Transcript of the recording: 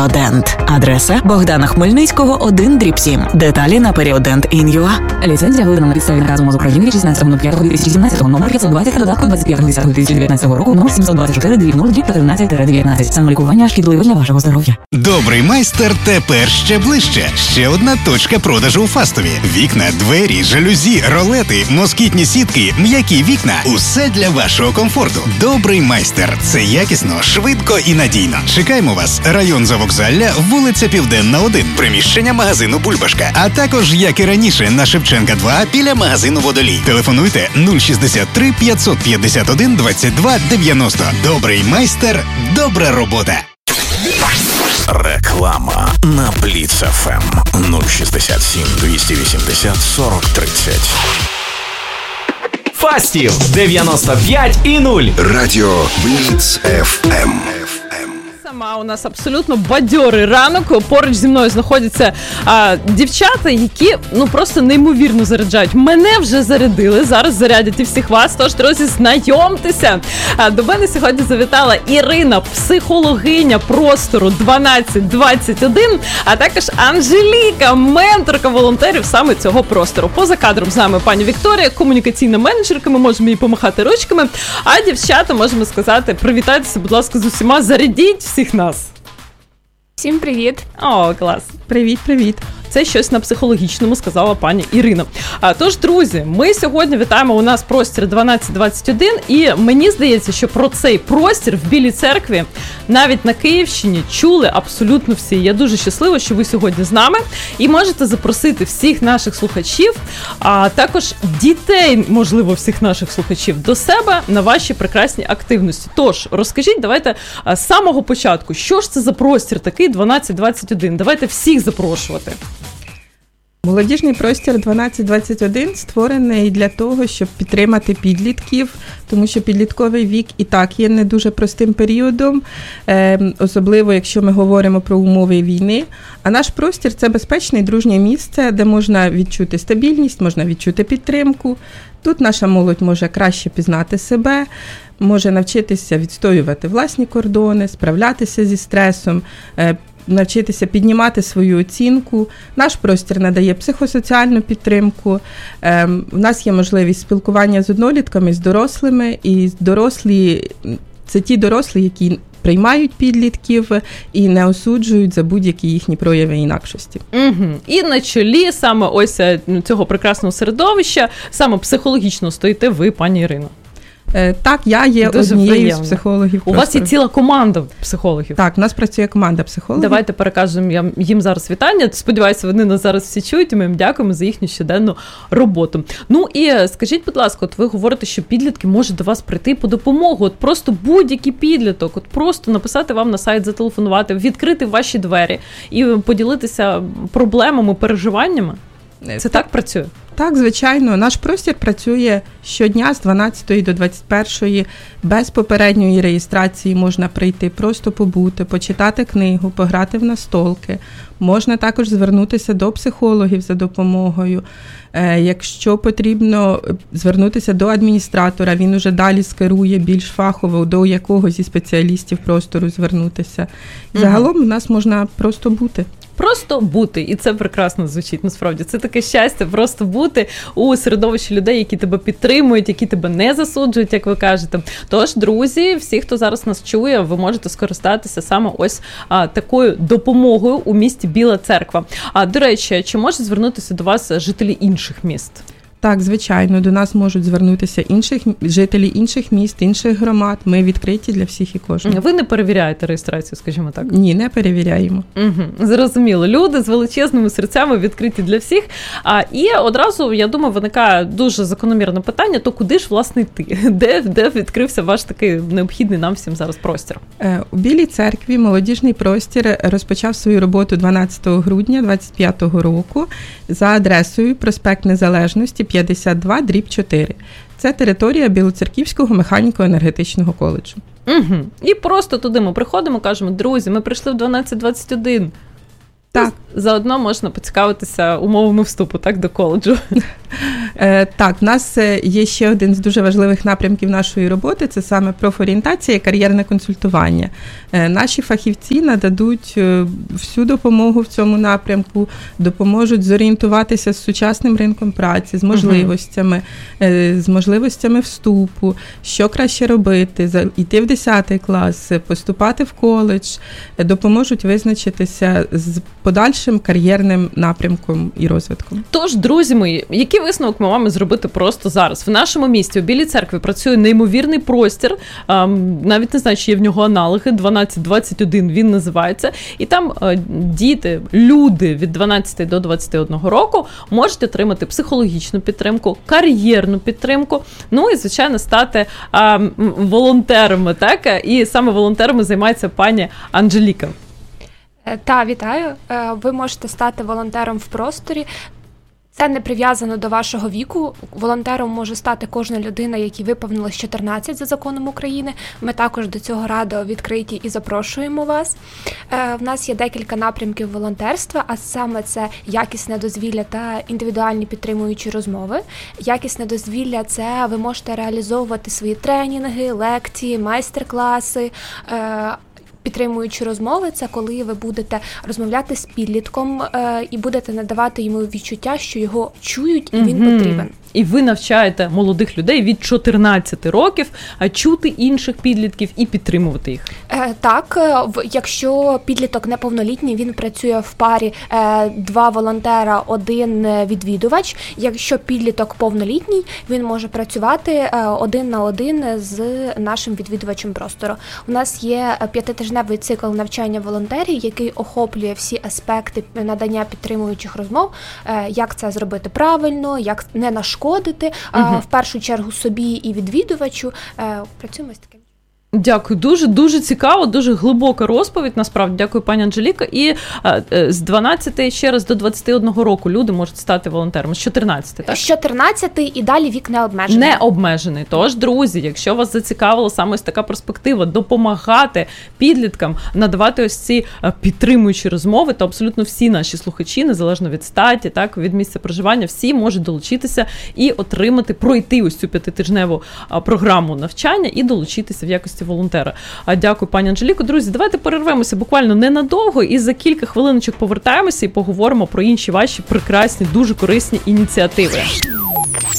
Періодент. Адреса Богдана Хмельницького, 1/7. Деталі на Periodentin.ua. Ліцензія видана на підставі наказу МОЗ України 16.05.2017, номер 520, додатку 25.10.2019 року, номер 724-00-14-19. Самолікування шкідливе для вашого здоров'я. Добрий майстер тепер ще ближче. Ще одна точка продажу у Фастові. Вікна, двері, жалюзі, ролети, москітні сітки, м'які вікна. Усе для вашого комфорту. Добрий майстер. Це якісно, швидко і надійно. Чекаємо вас. Район Завокзалля, вулиця Південна, 1. Приміщення магазину «Бульбашка». А також, як і раніше, на Шевченка 2 біля магазину «Водолій». Телефонуйте 063 551 22 90. Добрий майстер. Добра робота. Реклама на Бліц ФМ 067 280 40 30. Фастів 95,0. Радіо Бліц ФМ. У нас абсолютно бадьорий ранок. Поруч зі мною знаходяться дівчата, які просто неймовірно заряджають. Мене вже зарядили, зараз зарядять і всіх вас. Тож, друзі, знайомтеся. До мене сьогодні завітала Ірина, психологиня простору 1221, а також Анжеліка, менторка волонтерів саме цього простору. Поза кадром з нами пані Вікторія, комунікаційна менеджерка, ми можемо їй помахати ручками. А дівчата, можемо сказати, привітайтеся, будь ласка, з усіма, зарядіть всіх нас. Всім привіт. О, клас. Привіт. Це щось на психологічному, сказала пані Ірина. Тож, друзі, ми сьогодні вітаємо у нас простір 1221, і мені здається, що про цей простір в Білій Церкві навіть на Київщині чули абсолютно всі. Я дуже щаслива, що ви сьогодні з нами, і можете запросити всіх наших слухачів, а також дітей, можливо, всіх наших слухачів до себе на ваші прекрасні активності. Тож, розкажіть, давайте з самого початку, що ж це за простір такий 1221? Давайте всіх запрошувати. Молодіжний простір 1221 створений для того, щоб підтримати підлітків, тому що підлітковий вік і так є не дуже простим періодом, особливо якщо ми говоримо про умови війни. А наш простір – це безпечне і дружнє місце, де можна відчути стабільність, можна відчути підтримку. Тут наша молодь може краще пізнати себе, може навчитися відстоювати власні кордони, справлятися зі стресом, навчитися піднімати свою оцінку. Наш простір надає психосоціальну підтримку. У нас є можливість спілкування з однолітками, з дорослими. І дорослі – це ті дорослі, які приймають підлітків і не осуджують за будь-які їхні прояви інакшості. Угу. І на чолі саме ось цього прекрасного середовища, саме психологічно стоїте ви, пані Ірино. Так, я є дуже однією приємно. з психологів. У вас є ціла команда психологів. Так, у нас працює команда психологів. Давайте перекажемо їм зараз вітання. Сподіваюся, вони нас зараз всі чують, і ми їм дякуємо за їхню щоденну роботу. Ну і скажіть, будь ласка, от ви говорите, що підлітки можуть до вас прийти по допомогу. От просто будь-який підліток, от просто написати вам на сайт, зателефонувати, відкрити ваші двері і поділитися проблемами, переживаннями. Це так працює? Так, звичайно. Наш простір працює щодня з 12 до 21, без попередньої реєстрації можна прийти, просто побути, почитати книгу, пограти в настолки. Можна також звернутися до психологів за допомогою. Якщо потрібно звернутися до адміністратора, він уже далі скерує більш фахово до якогось зі спеціалістів простору звернутися. Загалом у нас можна просто бути. Просто бути, і це прекрасно звучить, насправді. Це таке щастя, просто бути у середовищі людей, які тебе підтримують, які тебе не засуджують, як ви кажете. Тож, друзі, всі, хто зараз нас чує, ви можете скористатися саме ось такою допомогою у місті Біла Церква. До речі, чи можуть звернутися до вас жителі інших міст? Так, звичайно, до нас можуть звернутися жителі інших міст, інших громад. Ми відкриті для всіх і кожного. Ви не перевіряєте реєстрацію, скажімо так? Ні, не перевіряємо. Угу, зрозуміло. Люди з величезними серцями відкриті для всіх. І одразу, я думаю, виникає дуже закономірне питання, то куди ж, власне, йти? Де відкрився ваш такий необхідний нам всім зараз простір? У Білій Церкві молодіжний простір розпочав свою роботу 12 грудня 2025 року за адресою проспект Незалежності, 52/4. Це територія Білоцерківського механіко-енергетичного коледжу. Угу. І просто туди ми приходимо, кажемо, друзі, ми прийшли в 1221. Так. Заодно можна поцікавитися умовами вступу, так, до коледжу. Так, в нас є ще один з дуже важливих напрямків нашої роботи, це саме профорієнтація і кар'єрне консультування. Наші фахівці нададуть всю допомогу в цьому напрямку, допоможуть зорієнтуватися з сучасним ринком праці, з можливостями вступу, що краще робити, йти в 10 клас, поступати в коледж, допоможуть визначитися з подальшим кар'єрним напрямком і розвитком. Тож, друзі мої, який висновок ми маємо зробити просто зараз? В нашому місті у Білій Церкві працює неймовірний простір, навіть не знаю, чи є в нього аналоги, 1221 він називається, і там діти, люди від 12 до 21 року можуть отримати психологічну підтримку, кар'єрну підтримку, ну і, звичайно, стати волонтерами, так? І саме волонтерами займається пані Анжеліка. Та, вітаю. Ви можете стати волонтером в просторі. Це не прив'язано до вашого віку. Волонтером може стати кожна людина, якій виповнилось 14 за законом України. Ми також до цього радо відкриті і запрошуємо вас. В нас є декілька напрямків волонтерства, а саме це якісне дозвілля та індивідуальні підтримуючі розмови. Якісне дозвілля – це ви можете реалізовувати свої тренінги, лекції, майстер-класи. Підтримуючи розмови, це коли ви будете розмовляти з підлітком і будете надавати йому відчуття, що його чують і він потрібен. І ви навчаєте молодих людей від 14 років чути інших підлітків і підтримувати їх. Так, якщо підліток неповнолітній, він працює в парі 2 волонтера, 1 відвідувач. Якщо підліток повнолітній, він може працювати 1 на 1 з нашим відвідувачем простору. У нас є 5-тижневий цикл навчання волонтерів, який охоплює всі аспекти надання підтримуючих розмов, як це зробити правильно, як не нашкодити, в першу чергу собі і відвідувачу. Працюємо з таким. Дякую, дуже цікаво, дуже глибока розповідь, насправді. Дякую, пані Анжеліка. І з 12 ще раз до 21 року люди можуть стати волонтерами. З 14, так? З 14 і далі вік не обмежений. Не обмежений. Тож, друзі, якщо вас зацікавила саме ось така перспектива допомагати підліткам надавати ось ці підтримуючі розмови, то абсолютно всі наші слухачі, незалежно від статі, так, від місця проживання, всі можуть долучитися і отримати, пройти ось цю 5-тижневу програму навчання і долучитися в якості волонтера. Дякую, пані Анжеліко. Друзі, давайте перервемося буквально ненадовго і за кілька хвилиночок повертаємося і поговоримо про інші ваші прекрасні, дуже корисні ініціативи.